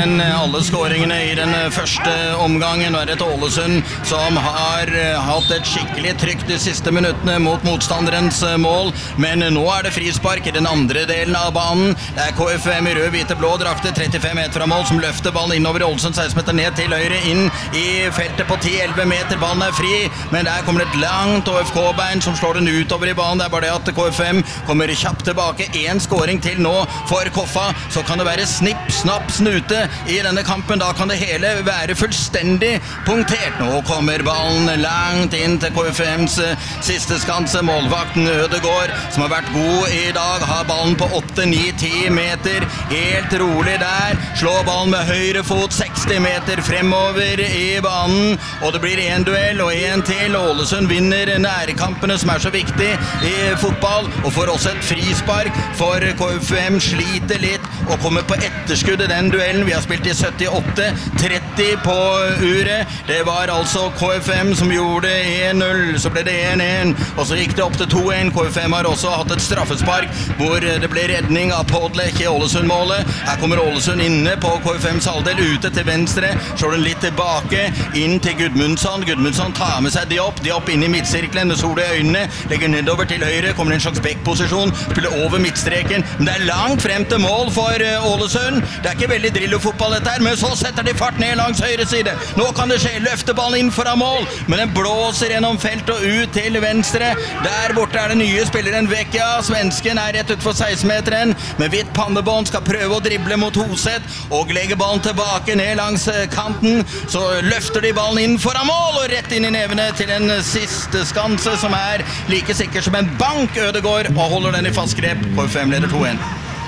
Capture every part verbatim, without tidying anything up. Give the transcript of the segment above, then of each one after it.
igjen alle skåringene i den første omgangen. Nå er det et Ålesund som har hatt et skikkelig trykk de siste minuttene mot motstanderens mål, men nå er det frispark i den andre delen av banen. Det er K F M i rød, hvite, blå drakter, trettifem meter fra mål, som løfter ballen innover i Ålesund, seksten meter ned til høyre, inn i feltet på ti elleve meter. Ballen er fri, men der kommer et langt Å F K-bein som slår den utover i banen. Det er bare det at K F M kommer kjapt tilbake. En skåring til nå for Koffa, så kan det være snipp, snapp, snute i denne kampen. Da kan det hele være fullstendig punktert. Nå kommer ballen langt inn til K F M's siste skanse. Målvakten Ødegård, som har vært god i dag, har ballen på åtte ni ti meter. Helt rolig der. Slår ballen med høyre fot seksti meter fremover i banen. Og det blir en duell og en til. Ålesund vinner nærkampene som er så viktig i fotball, og får også et frispark, for K F M sliter litt og kommer på etterskudd i den duellen. Vi har spilt i syttiåtte tretti på uret. Det var altså K F M som gjorde en null, så ble det en en, og så gikk det opp til to en. K F M har også hatt et straffespark hvor det ble redning av Podlek i Ålesund-målet. Her kommer Ålesund inne på K F M's halvdel, ute til venstre, slår den litt tilbake, inn til Gudmundsson. Gudmundsson tar med seg de opp, de opp inn i midtsirkelen med sol i øynene, legger nedover til høyre, kommer i en slags backposisjon, spiller over midtstreken, men det er langt frem til mål for Ålesund. Det er ikke veldig Drillo-fotball dette her, men så setter de fart ned langs høyre side. Nå kan det skje, løfteballen inn foran mål, men den blåser gjennom felt og ut til venstre. Der borte er det nye spilleren Vecchia. Svensken er rett ut for seksten-meteren, med hvitt pannebånd, skal prøve å drible mot Hoset, og legger ballen tilbake ned langs kanten. Så løfter de ballen inn foran mål, og rett inn i nevene til en siste skanse, som er like sikker som en bank. Ødegård, og holder den i fast grep. K F M leder to en.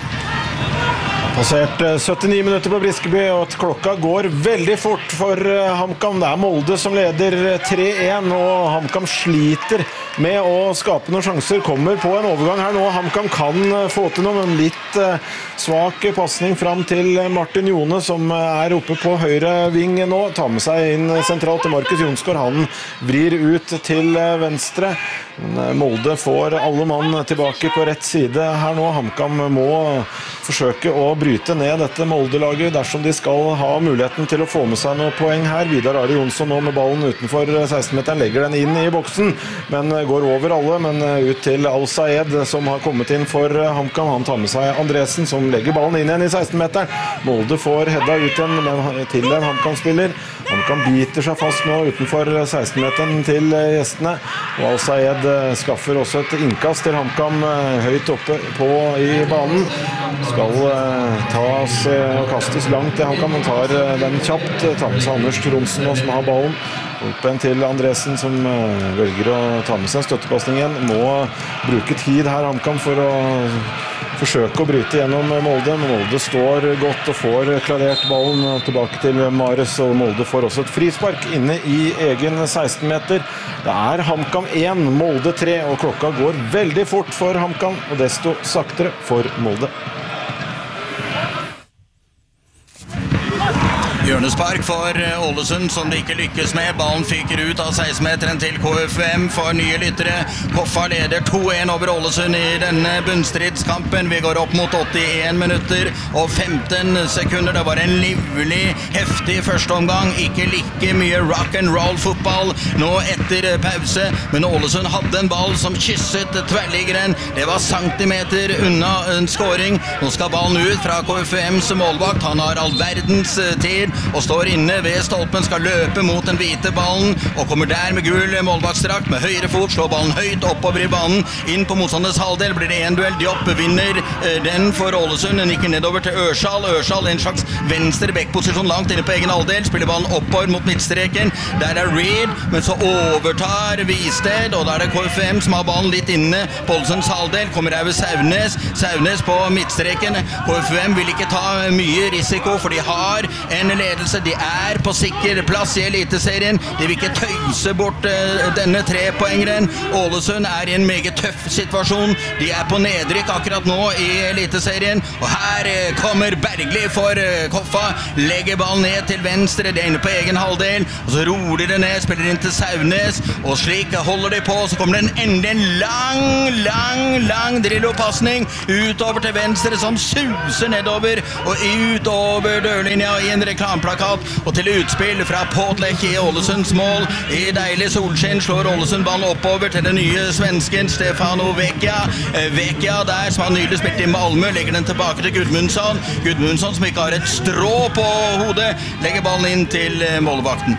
Passert syttini minutter på Briskeby, og at klokka går veldig fort for HamKam. Det er Molde som leder tre en, og HamKam sliter med å skape noen sjanser. Kommer på en overgang her nå. HamKam kan få til noe, men litt svak passning fram til Martin Jone, som er oppe på høyre ving nå. Tar med seg inn sentralt til Markus Jonsgaard. Han vrir ut til venstre. Molde får alle mann tilbake på rett side her nå. HamKam må forsøke å bryte ned dette Molde-laget dersom de skal ha muligheten til å få med seg noen poeng her. Vidar Are Jonsson nå med ballen utenfor seksten-meteren, legger den inn i boksen, men går over alle, men ut til Al-Sayed, som har kommet inn for HamKam. Han tar med seg Andresen, som legger ballen inn igjen i seksten-meteren. Molde får hedda ut den, men til en HamKam-spiller. HamKam biter seg fast nå utenfor seksten-meteren til gjestene, og Al-Sayed skaffer også et innkast til HamKam høyt oppe på i banen. Skal tas og kastes langt til HamKam, men tar den kjapt. Tar med seg Anders Tronsen nå, som har ballen. Opp en til Andresen, som velger å ta med seg støttepasningen. Må bruke tid her, HamKam, for å forsøke å bryte gjennom Molde. Men Molde står godt og får klarert ballen tilbake til Mares, og Molde får også et frispark inne i egen seksten-meter. Det er HamKam en, Molde tre, og klokka går veldig fort for HamKam, og desto saktere for Molde. Hjørnespark for Ålesund, som de ikke lykkes med. Ballen fyker ut av seksten-meteren til K F M for nye lyttere. Koffa leder to en over Ålesund i denne bunnstridskampen. Vi går opp mot åttien minutter og femten sekunder. Det var en livlig, heftig første omgang. Ikke like mye rock and roll fotball nå etter pause, men Ålesund hadde en ball som kysset tverrliggeren. Det var centimeter unna en skåring. Nå skal ballen ut fra K F M's målvakt. Han har all verdens tid og står inne ved stolpen, skal løpe mot den hvite ballen, og kommer der med gul målvaktsdrakt, med høyre fot, slår ballen høyt oppover i banen, inn på motstanders halvdel, blir det en duell. Diop vinner eh, den for Ålesund. Den gikk nedover til Ørsal. Ørsal en slags venstre backposisjon langt inne på egen halvdel, spiller ballen oppover mot midtstreken. Der er Reed, men så overtar Visted, og da er det K F M som har ballen litt inne på Ålesunds halvdel. Kommer her ved Saunes. Saunes på midtstreken. K F M vil ikke ta mye risiko, for de har en ledelse ledelse. De er på sikker plass i Eliteserien. De vil ikke tøyse bort uh, denne trepoengeren. Ålesund er i en meget tøff situasjon. De er på nedrykk akkurat nå i Eliteserien. Og her uh, kommer Bergli for uh, Koffa. Legger ballen ned til venstre. Det er inne på egen halvdel. Og så roer de ned, spiller inn til Saunes. Og slik holder de på. Så kommer det en endelig en lang, lang, lang Drillo-passning utover til venstre som suser nedover og utover dørlinja i en reklameplakat og til utspill fra Påtlek i Ålesunds mål. I deilig solskinn slår Ålesund ballen oppover til den nye svensken Stefano Vecchia. Vecchia der som har nylig spilt i Malmö, legger den tilbake til Gudmundsson. Gudmundsson som ikke har et strå på hodet, legger ballen inn til målvakten.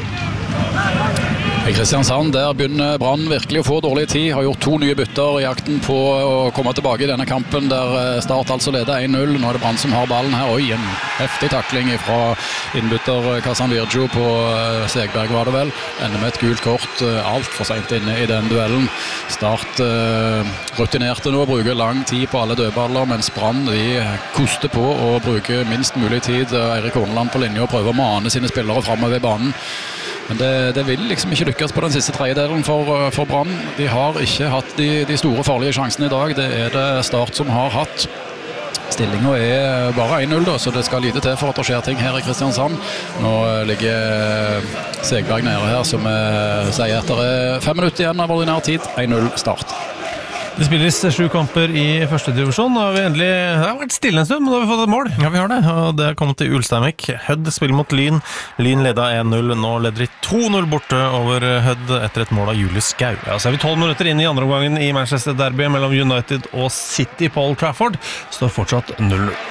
I Kristiansand der begynner Brann virkelig å få dårlig tid, har gjort to nye bytter i jakten på å komme tilbake i denne kampen der Start altså leder en null. Nå er det Brann som har ballen her. Oi, en heftig takling fra innbytter Kasan Virgio på Segberg var det vel. Ender med et gult kort, alt for sent inne i den duellen. Start uh, rutinerte nå, bruker lang tid på alle dødballer, mens Brann de koster på og bruker minst mulig tid. Eirik Horneland på linje og prøver å mane sine spillere fremover i banen. Men det, det vil liksom ikke lykkes på den siste tredjedelen for, for Brann. De har ikke hatt de, de store farlige sjansene i dag. Det er det Start som har hatt. Stillingen er bare en null, da, så det skal lite til for at det skjer ting her i Kristiansand. Nå ligger Segberg nede her, som sier at det er fem minutter igjen av ordinær tid. en null Start. Det spilles sju kamper i første divisjon, og vi endelig, det har vært stille en stund, men nå har vi fått et mål. Ja, vi har det, og det har kommet til Ulsteinvik. Hødd spiller mot Lyn. Lyn leder en null, nå leder de to null borte over Hødd etter et mål av Julius Skau. Ja, så er vi tolv minutter inn i andre omgangen i Manchester Derby mellom United og City på Old Trafford. Står fortsatt null null.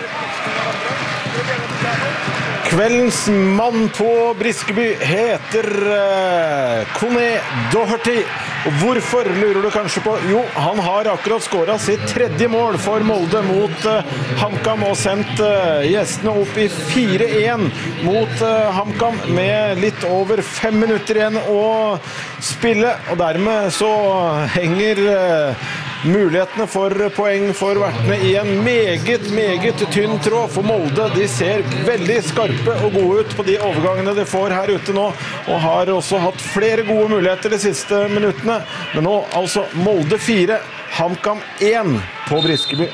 Kveldens mann på Briskeby heter uh, Kone Doherty. Og hvorfor, lurer du kanskje på? Jo, han har akkurat skåret sitt tredje mål for Molde mot uh, HamKam og sendt uh, gjestene opp i fire en mot uh, HamKam med litt over fem minutter igjen å spille. Og dermed så henger uh, mulighetene for poeng for vertene i en meget, meget tynn tråd. For Molde, de ser veldig skarpe og gode ut på de overgangene de får her ute nå, og har også hatt flere gode muligheter de siste minuttene. Men nå altså Molde fire, HamKam en på Briskeby.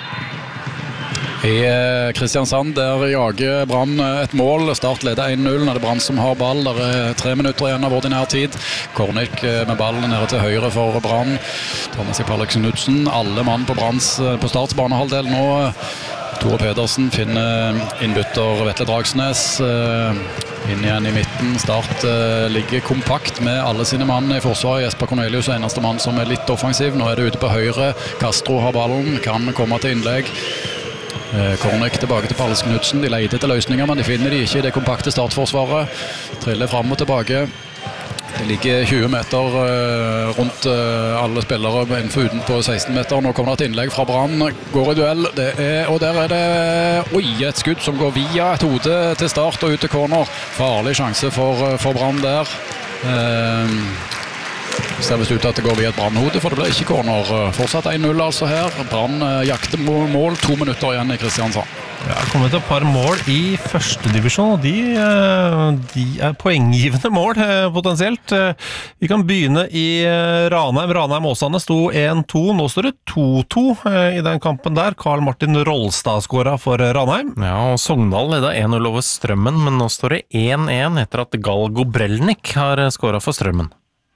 I Kristiansand der jager Brann et mål. Start leder en null. Nå er det Brann som har ball. Det er tre minutter igjen av ordinær tid. Kornik med ballen nede til høyre for Brann. Tar med seg Alex Knudsen. Alle mann på Branns på Starts banehalvdel nå. Tore Pedersen finner innbytter Vetle Dragsnes inn igjen i midten. Start ligger kompakt med alle sine mann i forsvaret. Jesper Cornelius er eneste mann som er litt offensiv. Nå er det ute på høyre. Castro har ballen, kan komme til innlegg. Kornek tilbake til Alex Knudsen. De leter etter løsninger, men de finner de ikke i det kompakte startforsvaret. Triller frem og tilbake. Det ligger tjue meter rundt alle spillere innenfor utenpå seksten meter. Nå kommer det et innlegg fra Brann. Går i duell. Det er, og der er det oi, et skudd som går via et hode til Start og ut til corner. Farlig sjanse for, for Brann der. Eh, ser visst ut at det går via et Brannhode, for det blir ikke corner. Fortsatt en null altså her. Brann jakter mål, to minutter igjen i Kristiansand. Det har kommet et par mål i første divisjon, og de, de er poenggivende mål potensielt. Vi kan begynne i Ranheim. Ranheim-Åsane sto en to, nå står det to to i den kampen der. Karl Martin Rolstad skåret for Ranheim. Ja, og Sogndal ledet en null over Strømmen, men nå står det en en etter at Galgo Brelnik har skåret for Strømmen.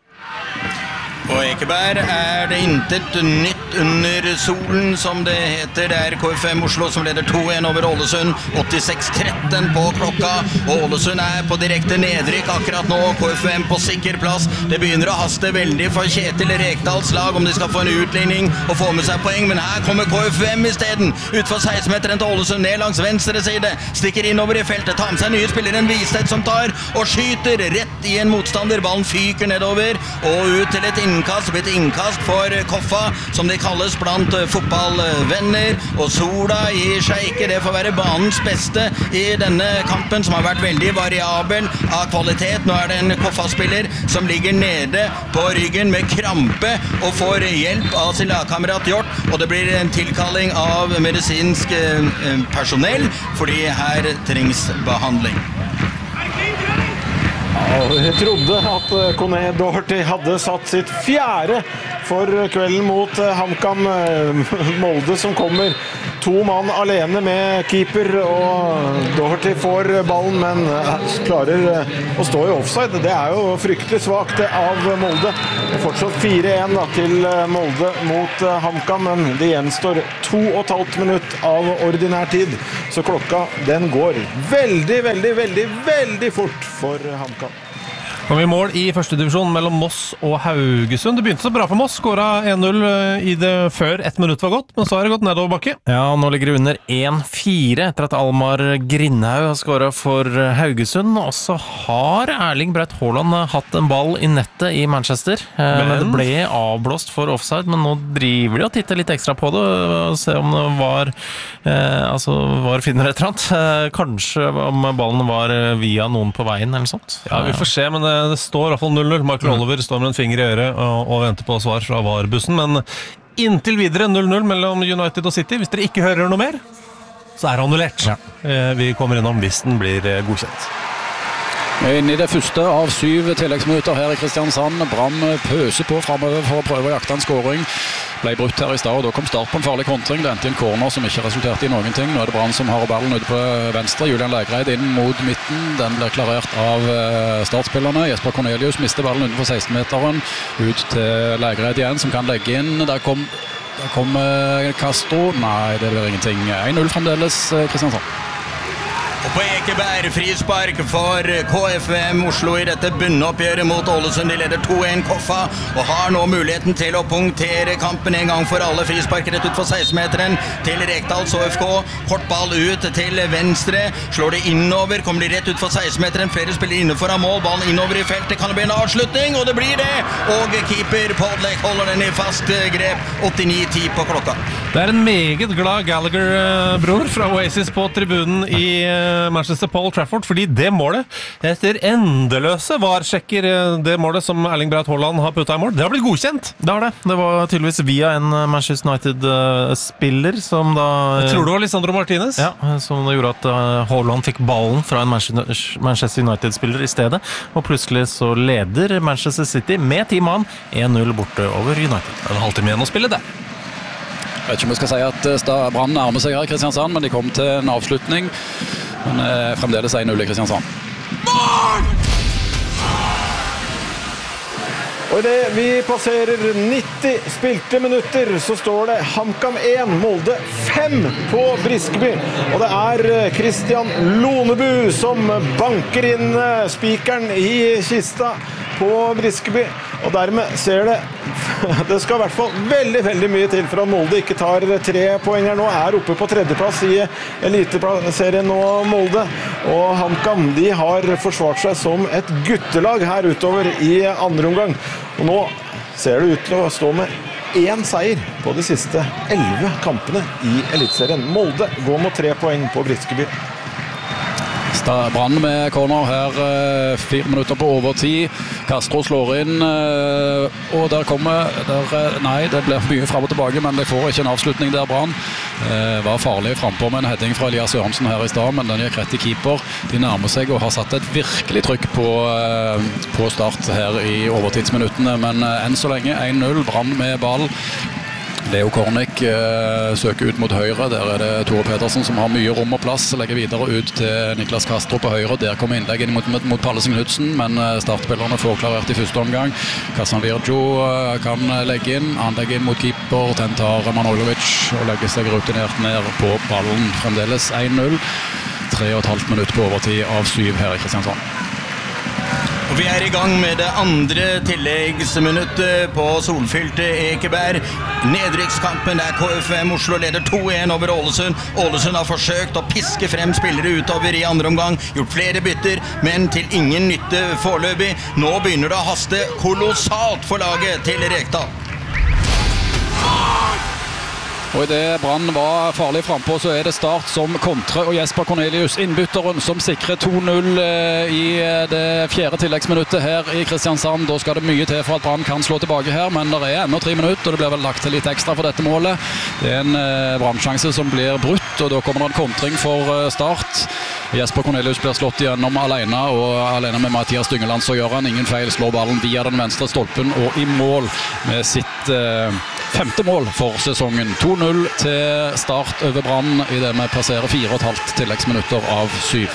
På Ekeberg er det intet nytt under solen, som det heter. Det er K F M Oslo som leder to en over Ålesund. åttiseks tretten på klokka. Og Ålesund er på direkte nedrykk akkurat nå. K F M på sikker plass. Det begynner å haste veldig for Kjetil Rekdals lag om de skal få en utligning og få med seg poeng. Men her kommer K F M i stedet. Utfor seksten-meteren til Ålesund, ned langs venstre side. Stikker innover i feltet, tar med seg nye spillere, en Vistedt som tar og skyter rett i en motstander. Ballen fyker nedover og ut til et innkast. Et innkast for Koffa, som de kalles blant fotballvenner. Og sola i Skeike, det får være banens beste i denne kampen, som har vært veldig variabel av kvalitet. Nå er det en Koffa-spiller som ligger nede på ryggen med krampe og får hjelp av sin lagkamerat Hjort, og det blir en tilkalling av medisinsk personell, fordi her trengs behandling. Jeg trodde at Kone Doherty hadde satt sitt fjerde for kvelden mot HamKam. Molde som kommer to mann alene med keeper, og Doherty får ballen, men klarer å stå i offside. Det er jo fryktelig svagt av Molde. Det er fortsatt fire en til Molde mot HamKam, men det gjenstår to og et halvt minutt av ordinær tid, så klokka den går veldig, veldig, veldig, veldig fort for HamKam. Kom i mål i første divisjon mellom Moss og Haugesund. Det begynte så bra for Moss, skåret en null i det før ett minutt var gått, men så har det gått nedover bakke. Ja, nå ligger det under en fire etter at Almar Grindhaug har skåret for Haugesund, og så har Erling Braut Haaland hatt en ball i nettet i Manchester. Men det ble avblåst for offside, men nå driver de og titter litt ekstra på det, og ser om det var, eh, altså, var finner et eller annet. Eh, kanskje om ballen var via noen på veien eller noe sånt. Ja, vi får se, men det, det står i hvert fall null null. Michael Oliver står med en finger i øret og, og venter på svar fra V A R-bussen, men inntil videre null null mellom United og City. Hvis dere ikke hører noe mer, så er det annullert. Ja. Vi kommer innom hvis den blir godkjent. Inn i det første av syv tilleggsminutter her i Kristiansand. Brann pøser på fremover for å prøve å jakte en skåring. Ble brutt her i stad, og da kom start på en farlig kontring. Det endte i en corner som ikke resulterte i noen ting. Nå er det Brann som har ballen ute på venstre. Julian Lægreid inn mot midten. Den blir klarert av startspillerne. Jesper Cornelius mister ballen utenfor seksten-meteren. Ut til Lægreid igjen, som kan legge inn. Der kom, der kom Castro. Nei, det blir ingenting. en null fremdeles, Kristiansand. Og på Ekeberg, frispark for K F M Oslo i dette bunnoppgjøret mot Ålesund. De leder to en Koffa og har nå muligheten til å punktere kampen en gang for alle. Frispark rett ut for seksten-meteren til Rekdals H F K. Kortball ut til venstre. Slår det innover, kommer de rett ut for seksten-meteren. Flere spiller innenfor av mål. Ballen innover i feltet. Kan det bli en avslutning? Og det blir det! Og keeper Podlek holder den i fast grep. åttini ti på klokka. Det er en meget glad Gallagher-bror fra Oasis på tribunen i Manchester Paul Trafford, fordi det målet etter endeløse var-sjekker, det målet som Erling Braut Haaland har puttet i mål, det har blitt godkjent. Det har det. Det var tydeligvis via en Manchester United-spiller som da... Jeg tror det var Lisandro Martinez. Ja, som gjorde at Haaland fikk ballen fra en Manchester United-spiller i stedet, og plutselig så leder Manchester City med ti mann en null borte over United. Det er en halvtime igjen å spille det. Jeg vet ikke om vi skal si at Brann nærmer seg her i Kristiansand, men de kom til en avslutning. Men eh, fremdeles en null i Kristiansand. Og i det vi passerer nitti spilte minutter, så står det HamKam én, Molde fem på Briskeby. Og det er Christian Lonebu som banker inn spikeren i kista på Briskeby. Og dermed ser det, det skal i hvert fall veldig, veldig mye til for at Molde ikke tar tre poeng her nå. Er oppe på tredjeplass i eliteserien nå, Molde. Og HamKam, de har forsvart seg som et guttelag her utover i andre omgang. Og nå ser det ut til å stå med én seier på de siste elleve kampene i eliteserien. Molde går mot tre poeng på Briskeby. Brann med corner her, fire minutter på overtid. Castro slår inn, og der kommer der, nei, det blir mye frem og tilbake, men det får ikke en avslutning der. Brann var farlig frempå med en heading fra Elias Sørensen her i stad, men den gikk rett i keeper. De nærmer seg og har satt et virkelig trykk på, på start her i overtidsminuttene, men enn så lenge en null, Brann med ball. Leo Kornic eh, søker ut mot høyre. Der er det Tore Pedersen som har mye rom og plass. Legger videre ut til Niklas Castro på høyre. Der kommer innleggen mot, mot, mot Pallesen Knudsen, men startspillerne får klarert i første omgang. Kassan Virgio eh, kan legge inn. Han legger inn mot keeper. Den tar Manojlovic og legger seg rutinert ned på ballen. Fremdeles en null. Tre og et halvt minutt på overtid av syv her i Kristiansand. Og vi er i gang med det andre tilleggsminuttet på solfylte Ekeberg. Nedrykkskampen der K F M Oslo leder to en over Ålesund. Ålesund har forsøkt å piske frem spillere utover i andre omgang. Gjort flere bytter, men til ingen nytte foreløpig. Nå begynner det å haste kolossalt for laget til Rekdal. Og i det Brann var farlig frempå, så er det Start som kontre, og Jesper Cornelius, innbytteren, som sikrer to null i det fjerde tilleggsminuttet her i Kristiansand. Da skal det mye til for at Brann kan slå tilbake her, men det er enda tre minutter, og det blir vel lagt til litt ekstra for dette målet. Det er en Brann-sjanse som blir brutt, og da kommer det en kontring for Start. Jesper Cornelius blir slått igjennom alene, og alene med Mathias Dyngeland så gjør han ingen feil, slår ballen via den venstre stolpen og i mål med sitt eh, femte mål for sesongen. to null til Start over Brann i det vi passerer fire og et halvt tilleggsminutter av syv.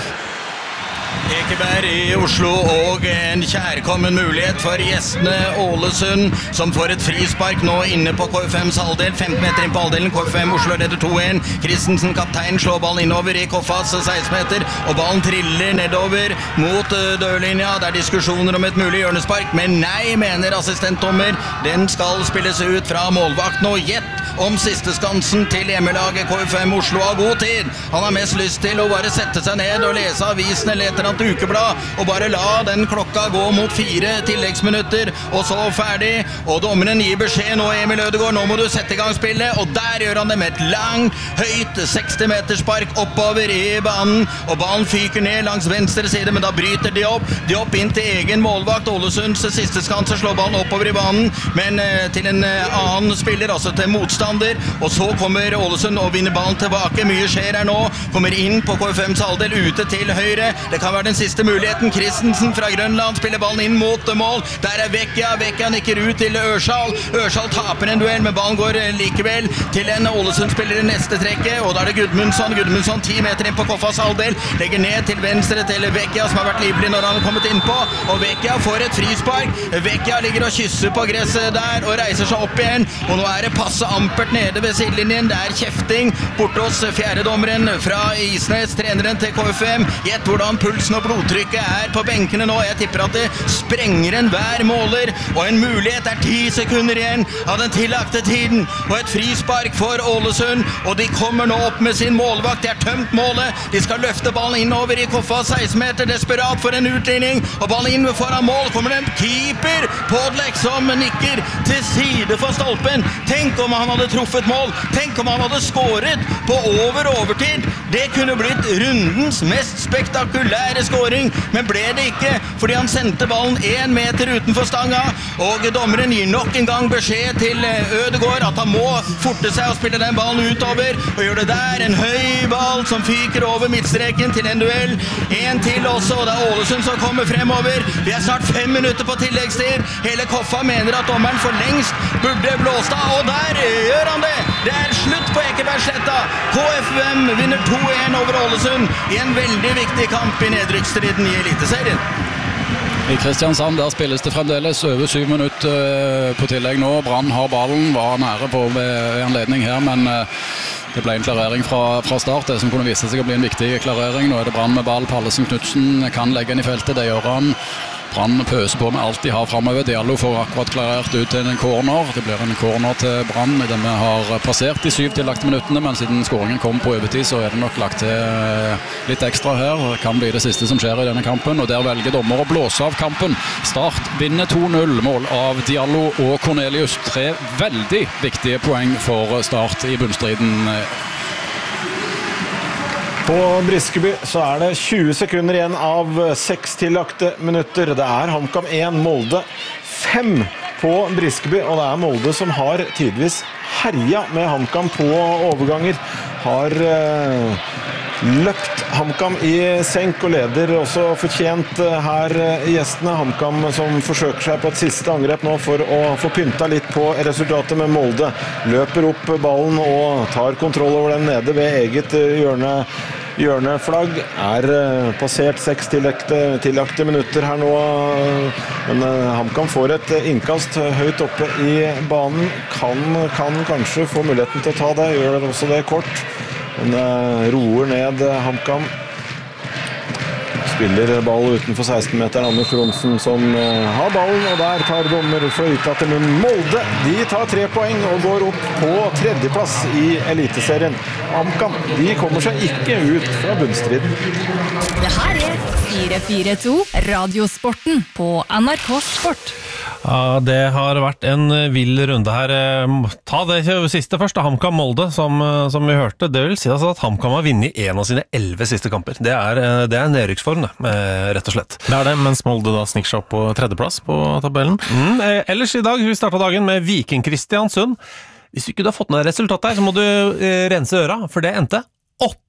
Ekeberg i Oslo og en kjærkommen mulighet for gjestene Ålesund, som får et frispark nå inne på K F M's halvdel, femten meter inn på halvdelen. K F M Oslo leder to en. Kristensen, kaptein, slår ballen innover i Koffas seksten meter, og ballen triller nedover mot dørlinja. Det er diskusjoner om et mulig hjørnespark, men nei, mener assistentdommer. Den skal spilles ut fra målvakten, og gjett om siste skansen til hjemmelaget. K F M Oslo har god tid. Han har mest lyst til å bare sette seg ned og lese avisen eller et eller annet ukeblad, og bare la den klokka gå mot fire tilleggsminutter, og så ferdig. Og dommeren gir beskjed nå, Emil Ødegaard, nå må du sette i gang spillet, og der gjør han det med et langt, høyt seksti meters spark oppover i banen, og ballen fyker ned langs venstre side, men da bryter de opp, de opp inn til egen målvakt. Ålesunds siste skanse slår ballen oppover i banen, men eh, til en eh, annen spiller, altså til motstander, og så kommer Ålesund og vinner ballen tilbake. Mye skjer her nå, kommer inn på K F M's halvdel, ute til høyre. Det kan være den siste muligheten. Kristensen fra Grønland spiller ballen inn mot mål. Der er Vecchia. Vecchia nikker ut til Ørsal. Ørsal taper en duell, men ballen går likevel til en Ålesund-spiller i neste trekket, og da er det Gudmundsson. Gudmundsson ti meter inn på Koffas halvdel, legger ned til venstre til Vecchia, som har vært livlig når han har kommet innpå, og Vecchia får et frispark. Vecchia ligger og kysser på gresset der, og reiser seg opp igjen, og nå er det passe ampert nede ved sidelinjen. Det er kjefting borte hos fjerdedommeren fra Isnes, treneren til K F M. Gjett hvordan pulsen og blodtrykket er på benkene nå. Jeg tipper at det sprenger en hver måler, og en mulighet er ti sekunder igjen av den tillagte tiden, og et frispark for Ålesund, og de kommer nå opp med sin målvakt. De har tømt målet, de skal løfte ballen innover i Koffa, seksten meter, desperat for en utligning, og ballen inn foran mål, kommer det en keeper, Podlek, som nikker til side for stolpen. Tenk om han hadde truffet mål, tenk om han hadde skåret på over overtid. Det kunne blitt rundens mest spektakulære skåring, men ble det ikke, fordi han sendte ballen en meter utenfor stanga, og dommeren gir nok en gang beskjed til Ødegaard at han må forte seg og spille den ballen utover, og gjør det der, en høy ball som fyker over midtstreken til en duell. En til også, og det er Ålesund som kommer fremover. Vi er snart fem minutter på tilleggstid. Hele Koffa mener at dommeren for lengst burde blåst av, og der gjør han det! Det er slutt på Ekebergsletta. K F M vinner to en over Ålesund i en veldig viktig kamp i nedrykksstriden i Eliteserien. I Kristiansand der spilles det fremdeles over syv minutter på tillegg nå. Brann har ballen, var nære på ved anledning her, men det ble en klarering fra, fra start, det som kunne vise seg å bli en viktig klarering. Nå er det Brann med ball. Pallesen Knudsen kan legge den i feltet, det gjør han. Brann pøser på med alt de har fremover. Diallo får akkurat klarert ut til en corner. Det blir en corner til Brann i det vi har passert de syv tillagte minuttene, men siden skåringen kom på overtid, så er det nok lagt til litt ekstra her. Det kan bli det siste som skjer i denne kampen, og der velger dommer å blåse av kampen. Start vinner to null, mål av Diallo og Cornelius. Tre veldig viktige poeng for Start i bunnstriden. På Briskeby så er det tjue sekunder igjen av seks tillagte minutter. Det er HamKam én, Molde fem på Briskeby, og det er Molde som har tidvis herja med HamKam på overganger. Har eh, løpt HamKam i senk og leder også fortjent her gjestene. HamKam som forsøker seg på et siste angrep nå for å få pynta litt på resultatet, med Molde løper opp ballen og tar kontroll over den nede ved eget hjørne. Hjørneflagg er passert seks tillagte, tillagte minutter her nå, men HamKam får et innkast høyt oppe i banen, kan, kan kanskje få muligheten til å ta det, gjør det også det kort, men roer ned HamKam. Spiller ball utenfor seksten meter, Anders Ronsen som har ballen, og der tar dommer fløyta til munn. Molde, de tar tre poeng og går opp på tredjeplass i Eliteserien. HamKam, de kommer seg ikke ut fra bunnstriden. Det her er fire fire to Radiosporten på N R K Sport. Ja, det har vært en vill runde her. Ta det siste først, da. HamKam Molde, som, som vi hørte. Det vil si altså at HamKam har vunnet en av sine elleve siste kamper. Det er, det er en nedrykksform, det, rett og slett. Det er det, mens Molde da snikker seg opp på tredjeplass på tabellen. Mm, ellers i dag, vi startet dagen med Viking Kristiansund. Hvis ikke du har fått noe resultat her, så må du eh, rense øra, for det endte åtte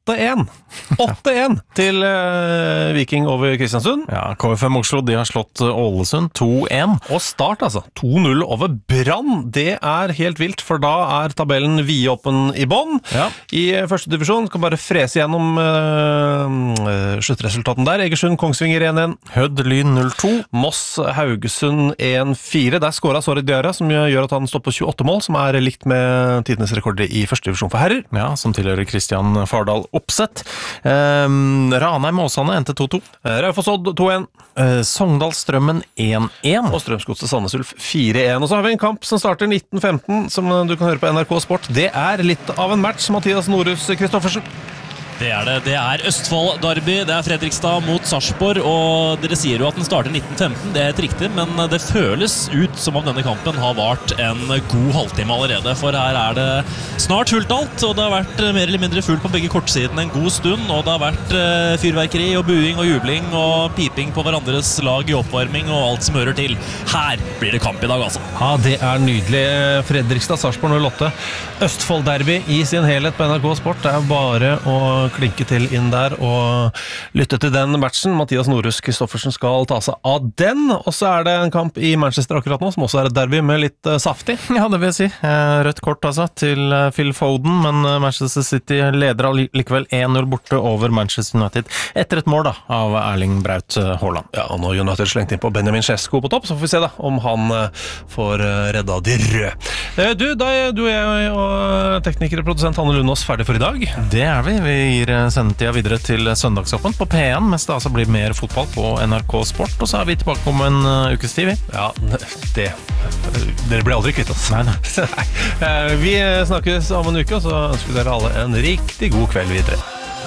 åtte én. åtte én til uh, Viking over Kristiansund. Ja, K F M Oslo, de har slått Ålesund to én. Og Start, altså. to null over Brann. Det er helt vilt, for da er tabellen vidåpen i bånn. Ja. I første divisjon kan bare frese gjennom uh, sluttresultaten der. Egersund, Kongsvinger én én. Hødd, Lyn null to. Moss, Haugesund én fire. Der skåret Sori Diarra, som gjør at han står på tjueåtte mål, som er likt med tidenes rekorder i første divisjon for herrer. Ja, som tilhører Kristian Fardal Oppsett. Um, Ranheim Åsane endte to to. Raufoss Odd to én. Uh, Sogndal Strømmen én én. Og Strømsgodset Sandnes Ulf fire én. Og så har vi en kamp som starter nitten femten, som du kan høre på N R K Sport. Det er litt av en match, Mathias Norhus Kristoffersen. Det er det. Det er Østfold Derby, det er Fredrikstad mot Sarpsborg, og dere sier jo at den starter nitten femten, det er helt riktig, men det føles ut som om denne kampen har vart en god halvtime allerede, for her er det snart fullt alt, og det har vært mer eller mindre fullt på begge kortsidene en god stund, og det har vært fyrverkeri og buing og jubling og piping på hverandres lag i oppvarming og alt som hører til. Her blir det kamp i dag, altså. Ja, det er nydelig. Fredrikstad, Sarpsborg null åtte. Østfold Derby i sin helhet på N R K Sport. Det er bare å klinke til inn der og lytte til den matchen. Mathias Norhus Kristoffersen skal ta seg av den, og så er det en kamp i Manchester akkurat nå, som også er et derby med litt uh, saftig. Ja, det vil jeg si. Rødt kort altså til Phil Foden, men Manchester City leder likevel én null borte over Manchester United etter et mål da, av Erling Braut Haaland. Ja, og nå har United slengt inn på Benjamin Sesko på topp, så får vi se da om han uh, får uh, redda de røde. Uh, du, da er du og jeg og tekniker og produsent Hanne Lundås ferdig for i dag. Det er vi. Vi gir sendetida videre til søndagsåpen på P én, mens det altså blir mer fotball på N R K Sport, og så er vi tilbake om en uh, ukes tid, vi. Ja, det dere blir aldri kvitt oss. Nei, nei. nei. Vi snakkes om en uke, og så ønsker dere alle en riktig god kveld videre.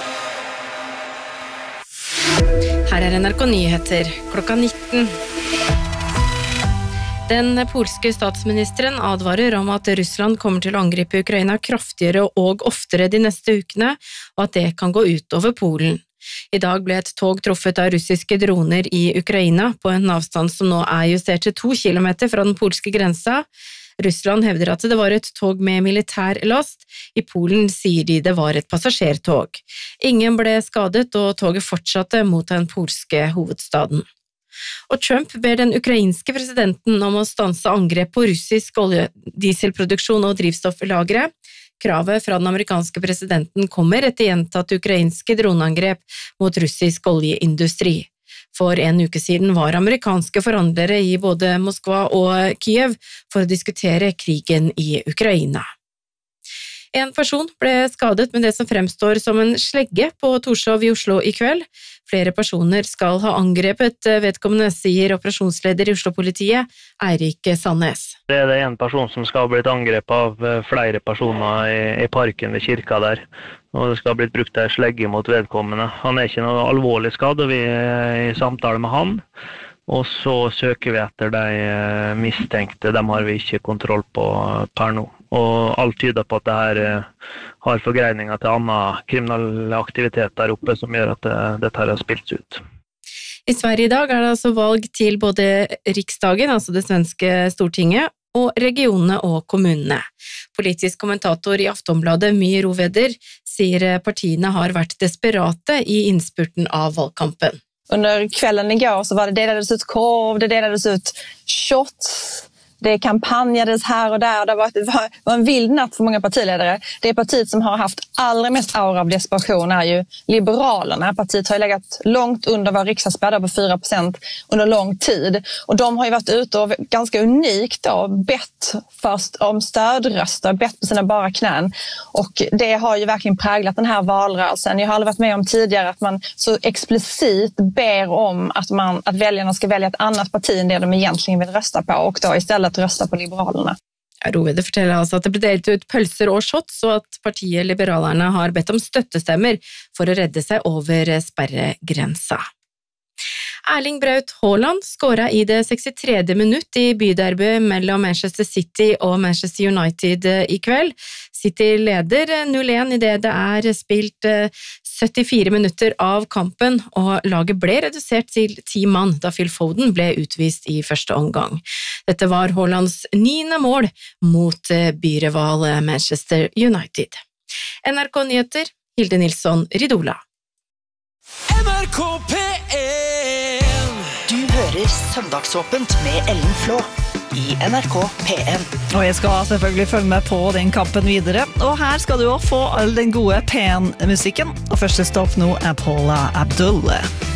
Her er N R K Nyheter klokka nitten. Den polske statsministeren advarer om at Russland kommer til å angripe Ukraina kraftigere og oftere de neste ukene, og at det kan gå ut over Polen. I dag ble et tog truffet av russiske droner i Ukraina på en avstand som nå er justert til to kilometer fra den polske grensa. Russland hevder at det var et tog med militær last. I Polen sier de det var et passasjertog. Ingen ble skadet, og toget fortsatte mot den polske hovedstaden. Og Trump ber den ukrainske presidenten om å stanse angrep på russisk oljedieselproduksjon og drivstofflagre. Kravet fra den amerikanske presidenten kommer etter gjentatte ukrainske droneangrep mot russisk oljeindustri. For en uke siden var amerikanske forhandlere i både Moskva og Kiev for å diskutere krigen i Ukraina. En person ble skadet med det som fremstår som en slegge på Torshov i Oslo i kveld. Flere personer skal ha angrepet vedkommende, sier operasjonsleder i Oslo-politiet, Eirik Sandnes. Det er det en person som skal ha blitt angrepet av flere personer i, i parken ved kirka der. Og det skal ha blitt brukt en slegge mot vedkommende. Han er ikke noe alvorlig skade, vi er i samtale med han. Og så søker vi etter de mistenkte, dem har vi ikke kontroll på per nå. Og alt tyder på at det her har forgreininger til annen kriminell aktivitet der oppe som gjør at det, dette her har spilt ut. I Sverige i dag er det altså valg til både Riksdagen, altså det svenske Stortinget, og regionene og kommunene. Politisk kommentator i Aftonbladet, My Roveder, sier partiene har vært desperate i innspurten av valgkampen. Under kvällen igår så var det delades ut korv, det delades ut shots, det kampanjades här och där. Det var, det var en vild natt för många partiledare. Det partiet som har haft allra mest aura av desperation är ju Liberalerna. Partiet har ju legat långt under vad riksdagsspärrar på fyra procent under lång tid. Och de har ju varit ute och ganska unikt då, bett först om stödröster, bett på sina bara knän. Och det har ju verkligen präglat den här valrörelsen. Jag har aldrig varit med om tidigare att man så explicit ber om att, man, att väljarna ska välja ett annat parti än det de egentligen vill rösta på. Och då istället røsta på Liberalerne. Rovede forteller altså at det ble delt ut pølser og shots, og at partiet Liberalerne har bedt om støttestemmer for å redde seg over sperregrensa. Erling Braut Haaland skåret i det sekstitredje minutt i byderby mellom Manchester City og Manchester United i kveld. City leder null én i det det er spilt syttifire minutter av kampen, og laget ble redusert til ti mann da Phil Foden ble utvist i første omgang. Dette var Haalands niende mål mot byrival Manchester United. N R K Nyheter Hilde Nilsson, Ridola. N R K P en. Du hører Søndagsåpent med Ellen Flå i N R K P en. Og jeg skal selvfølgelig følge med på den kampen videre. Og her skal du også få all den gode P en-musikken. Og første stopp nå er Paula Abdul.